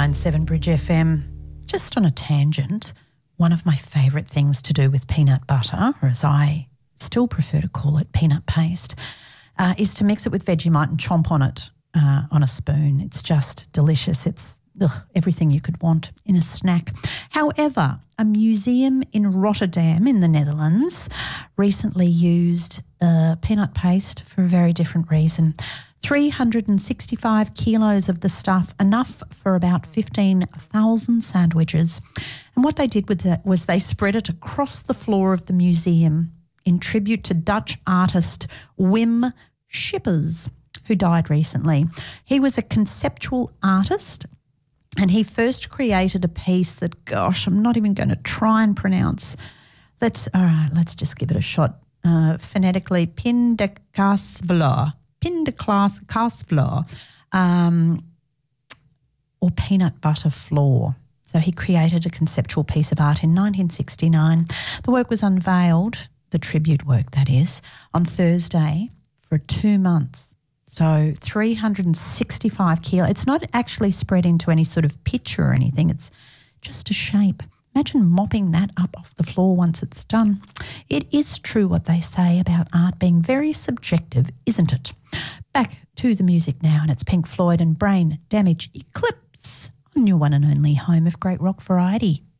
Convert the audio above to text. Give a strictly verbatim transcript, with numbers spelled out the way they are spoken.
nine seven Bridge F M. Just on a tangent, one of my favourite things to do with peanut butter, or as I still prefer to call it peanut paste, uh, is to mix it with Vegemite and chomp on it uh, on a spoon. It's just delicious. It's ugh, everything you could want in a snack. However, a museum in Rotterdam in the Netherlands recently used uh, peanut paste for a very different reason. three hundred sixty-five kilos of the stuff, enough for about fifteen thousand sandwiches. And what they did with it was they spread it across the floor of the museum in tribute to Dutch artist Wim Schippers, who died recently. He was a conceptual artist, and he first created a piece that, gosh, I'm not even going to try and pronounce. Let's, all right, let's just give it a shot. Uh, phonetically, Pin de Kaasvlaar. Pin de Kaasvlaar, um, or peanut butter floor. So he created a conceptual piece of art in nineteen sixty-nine. The work was unveiled, the tribute work that is, on Thursday for two months. So three hundred sixty-five kilo. It's not actually spread into any sort of picture or anything. It's just a shape. Imagine mopping that up off the floor once it's done. It is true what they say about art being very subjective, isn't it? Back to the music now, and it's Pink Floyd and Brain Damage Eclipse on your one and only home of great rock variety.